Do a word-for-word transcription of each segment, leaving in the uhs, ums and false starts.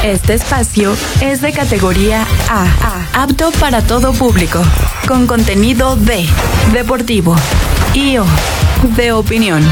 Este espacio es de categoría A, apto para todo público, con contenido de deportivo y O, de opinión.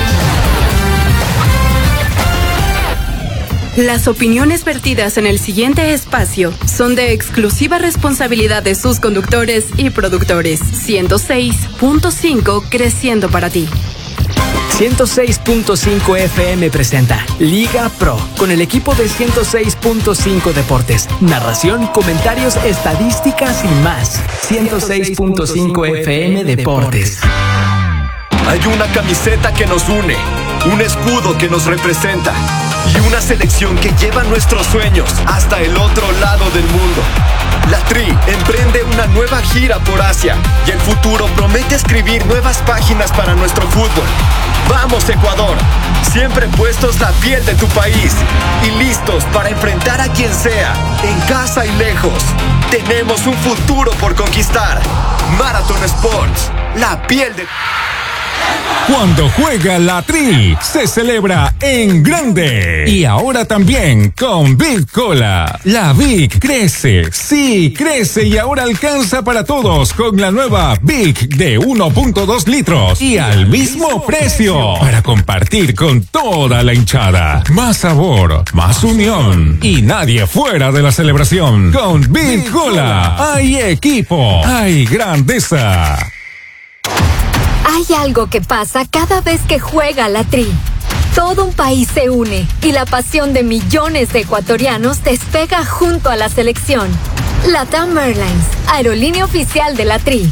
Las opiniones vertidas en el siguiente espacio son de exclusiva responsabilidad de sus conductores y productores. ciento seis punto cinco creciendo para ti. ciento seis punto cinco F M presenta Liga Pro con el equipo de ciento seis punto cinco Deportes. Narración, comentarios, estadísticas y más. ciento seis punto cinco F M Deportes. Hay una camiseta que nos une, un escudo que nos representa y una selección que lleva nuestros sueños hasta el otro lado del mundo. La Tri emprende una nueva gira por Asia y el futuro promete escribir nuevas páginas para nuestro fútbol. ¡Vamos, Ecuador! Siempre puestos la piel de tu país y listos para enfrentar a quien sea, en casa y lejos. Tenemos un futuro por conquistar. Marathon Sports, la piel de... Cuando juega la Tri, se celebra en grande. Y ahora también con Big Cola. La Big crece, sí, crece y ahora alcanza para todos con la nueva Big de uno punto dos litros y al mismo precio. Para compartir con toda la hinchada. Más sabor, más unión y nadie fuera de la celebración. Con Big Cola hay equipo, hay grandeza. Hay algo que pasa cada vez que juega la Tri. Todo un país se une y la pasión de millones de ecuatorianos despega junto a la selección. LATAM Airlines, aerolínea oficial de la Tri.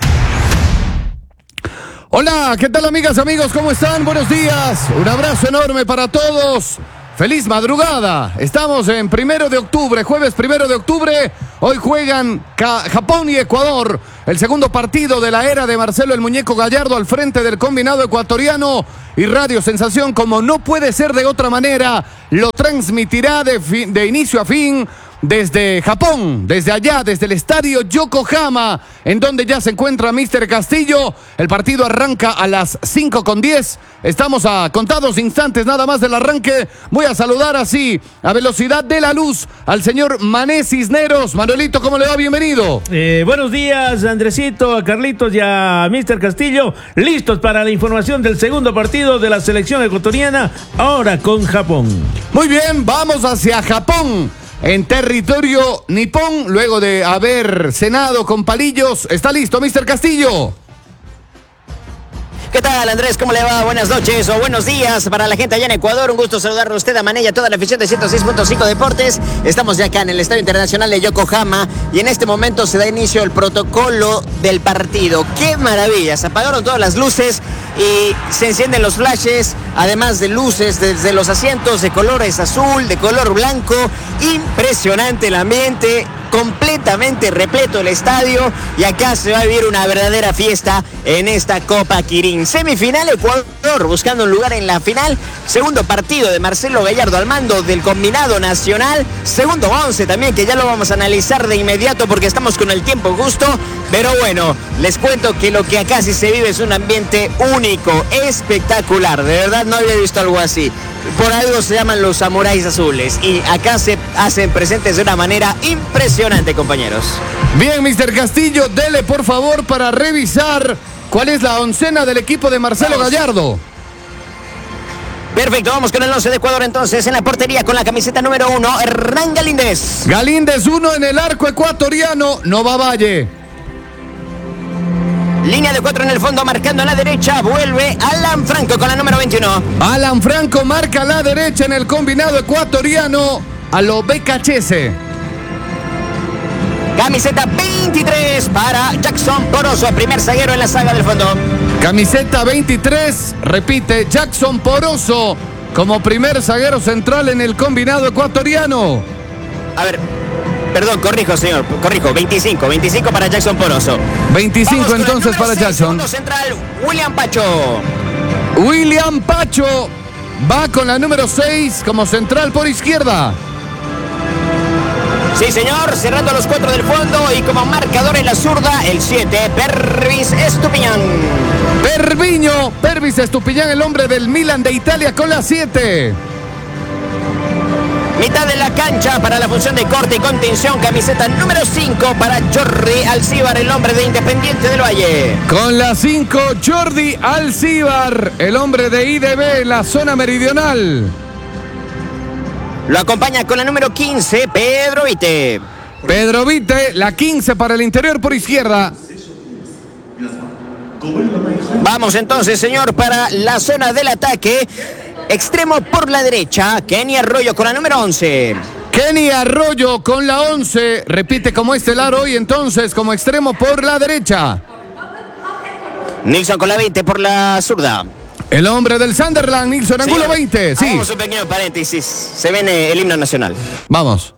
Hola, ¿qué tal amigas, amigos? ¿Cómo están? Buenos días. Un abrazo enorme para todos. ¡Feliz madrugada! Estamos en primero de octubre, jueves primero de octubre. Hoy juegan Japón y Ecuador. El segundo partido de la era de Marcelo el Muñeco Gallardo al frente del combinado ecuatoriano. Y Radio Sensación, como no puede ser de otra manera, lo transmitirá de, fi- de inicio a fin desde Japón, desde allá, desde el estadio Yokohama, en donde ya se encuentra míster Castillo. El partido arranca a las cinco con diez. Estamos a contados instantes nada más del arranque. Voy a saludar así, a velocidad de la luz, al señor Mané Cisneros. Manuelito, ¿cómo le va? Bienvenido. Eh, buenos días, Andresito, a Carlitos y a míster Castillo. Listos para la información del segundo partido de la selección ecuatoriana, ahora con Japón. Muy bien, vamos hacia Japón. En territorio nipón, luego de haber cenado con palillos. ¿Está listo, míster Castillo? ¿Qué tal, Andrés? ¿Cómo le va? Buenas noches o buenos días para la gente allá en Ecuador. Un gusto saludarlo a usted, a Mané y a toda la afición de ciento seis punto cinco Deportes. Estamos ya acá en el Estadio Internacional de Yokohama y en este momento se da inicio el protocolo del partido. ¡Qué maravilla! Se apagaron todas las luces y se encienden los flashes, además de luces desde los asientos de colores azul, de color blanco. Impresionante el ambiente, completamente repleto el estadio y acá se va a vivir una verdadera fiesta en esta Copa Quirín. Semifinal, Ecuador buscando un lugar en la final. Segundo partido de Marcelo Gallardo al mando del combinado nacional. Segundo once también, que ya lo vamos a analizar de inmediato porque estamos con el tiempo justo. Pero bueno, les cuento que lo que acá sí se vive es un ambiente único, espectacular. De verdad no había visto algo así. Por algo se llaman los samuráis azules y acá se hacen presentes de una manera impresionante, compañeros. Bien, míster Castillo, dele por favor para revisar cuál es la oncena del equipo de Marcelo vamos. Gallardo. Perfecto, vamos con el once de Ecuador entonces. En la portería con la camiseta número uno, Hernán Galíndez. Galíndez uno en el arco ecuatoriano, Nova Valle. Línea de cuatro en el fondo, marcando a la derecha, vuelve Alan Franco con la número veintiuno. Alan Franco marca a la derecha en el combinado ecuatoriano, a lo Becachese. Camiseta veintitrés para Jackson Poroso, primer zaguero en la saga del fondo. Camiseta veintitrés, repite, Jackson Poroso como primer zaguero central en el combinado ecuatoriano. A ver, perdón, corrijo, señor, corrijo, veinticinco, veinticinco para Jackson Poroso. veinticinco entonces para Jackson. Segundo central, William Pacho. William Pacho va con la número seis como central por izquierda. Sí, señor, cerrando los cuatro del fondo y como marcador en la zurda, el siete, Pervis Estupiñán. Perviño, Pervis Estupiñán, el hombre del Milan de Italia con la siete. Mitad de la cancha para la función de corte y contención, camiseta número cinco para Jordi Alcibar, el hombre de Independiente del Valle. Con la cinco, Jordi Alcibar, el hombre de I D B en la zona meridional. Lo acompaña con la número quince, Pedro Vite. Pedro Vite, la quince para el interior por izquierda. Vamos entonces, señor, para la zona del ataque. Extremo por la derecha, Kenny Arroyo con la número once. Kenny Arroyo con la once. Repite como estelar hoy entonces como extremo por la derecha. Nilsson con la veinte por la zurda. El hombre del Sunderland, Nilsson Angulo veinte. Sí. Hagamos un pequeño paréntesis. Se viene el himno nacional. Vamos.